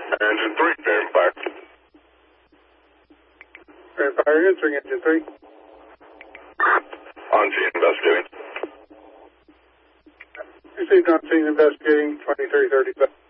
Engine 3, stand fire. Stand fire, answering engine 3. On scene investigating. Received on scene investigating 2335.